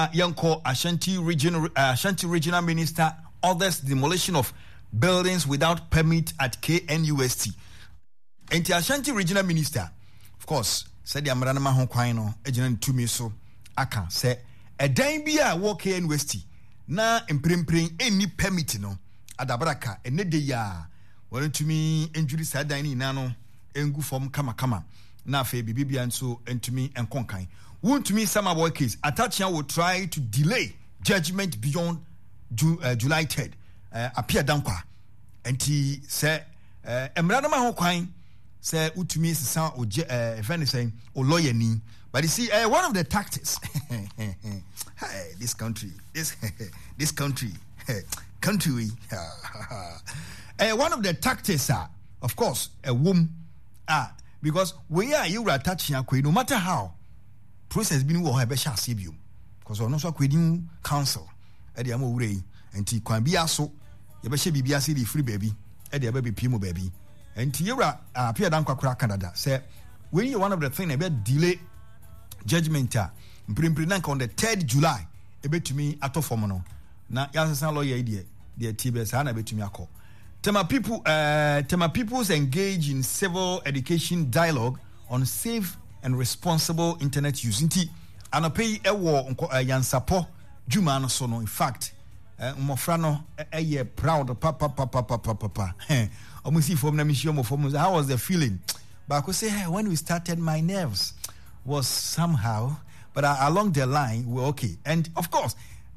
Yanko Ashanti Regional Minister orders demolition of buildings without permit at KNUST. And the Ashanti Regional Minister, of course, said the Amaranama Honquino, agent to me so aka say a dime be a walk KNUST na imprimpring any permit no adabraka and ne de ya warrant to me injury sad dining nano engu form kama na fe bibia and so and to me and conkai. Won't to me some of our case Atacha will try to delay judgment beyond July 3rd. Appear dankwa and he said Emranama Honquine say utumi sisa oje if anything or lawyer ni. But you see one of the tactics this country one of the tactics are of course a woman because we are you are touching no matter how process been wo ha be sha sebium because ono so akwedin council e de amowure and ti kwan bia so ye be hye bibia se di free baby e de be pimo baby and ti yura apia dan kwakura Canada say when you one of the thing e be delay judgment mprimpri nanka on the 3rd July e betumi atofom no na yasesan lawyer de TBS na betumi akọ Tema peoples engage in civil education dialogue on safe and responsible internet use. Inti anopei ewo yansapo juma no so no. In fact, umofra no eye proud papa. Omusi form na mission mo form. How was the feeling? But I could say when we started, my nerves was somehow, but along the line we're okay. And of course,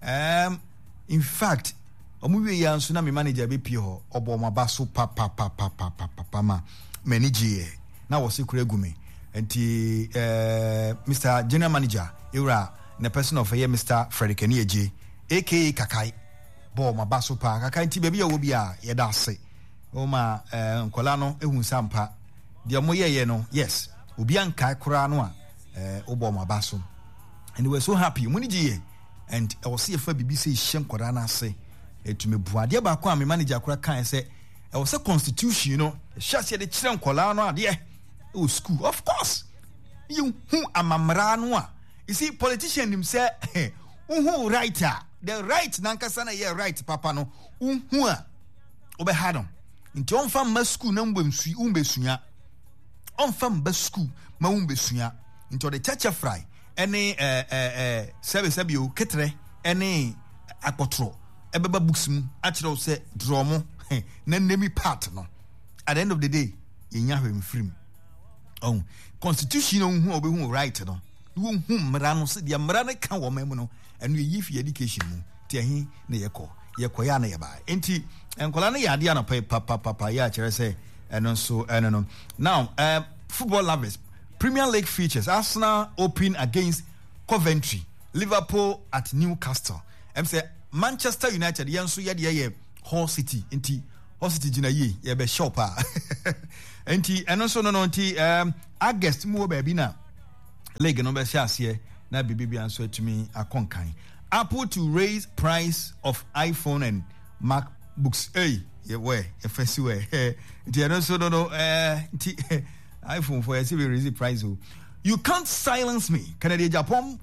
in fact, omuwe ya nso na me manager be pie ho obo maba so papa ma manage na wo se kura gume enti Mr. General Manager era the person of here Mr. Frederick Enieje aka Kakai bo maba so pa Kakai nti baby wo bia ye da ase o ma nkola no ehun sampa de mo ye no yes obi ankai kura no a obo maba so and we were so happy muniji and I was see fa bibi say hye nkoda na ase etume buade ba kwa me manager kura kan say e was a constitution you know hwase de kire nkola no ade e school of course you hu amamra no a you see politician him say who writer the right nankasa na ye right papa no hu a obe ha no nti on fam ma school na mbemsu umbesua on fam ba school ma umbesua nti the church fry any service abio ketre any akotro ebeba books mu akiro say draw mo na nemi part no at the end of the day yenya hwem free oh constitution no hu obehu right no wo hu mra no se dia mra ne ka wo mem no enu yi fi education mu ti ahi na yekọ ya na yeba enti enkola na yade ana papa ya kire say eno so eno no now football lovers Premier League features Arsenal open against Coventry, Liverpool at Newcastle. Say Manchester United yanso ye Hull City enti Hull City jina ye be shopper enti eno so no enti August mu ba bi na league no be share na bibi anso atumi akonkan. Apple to raise price of iPhone and MacBooks. Ye we efesi we enti eno so no enti iPhone for a civil raise price. You can't silence me. Canada Japan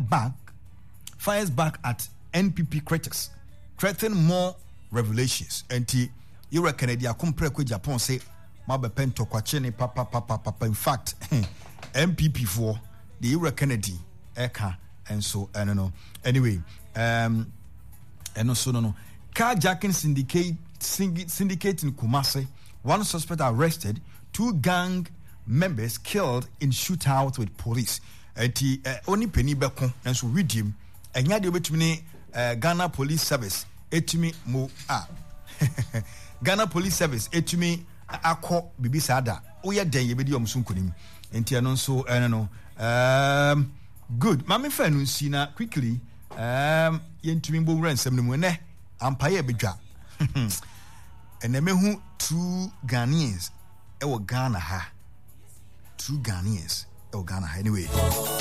fires back at NPP critics, threaten more revelations. And you reckon Canada compare with Japan say Mabe Pento Kwachene papa. In fact, MPP for the Euro Kennedy Eka and so I don't know. Anyway, and also no carjacking syndicate in Kumasi. One suspect arrested. 2 gang members killed in shootout with police. Eti only penny beko and so redeem and ya de betumi Ghana Police Service etumi mo Ghana Police Service etumi akọ bibi sada oya den ye bedi omsunkunim enti anon so no good mama fa no si na quickly yentumi mbo wura nsem no mu ne ampaye bedwa enemehu true Ghanaians ewo Ghana ha. True Ghanaians. Anyway.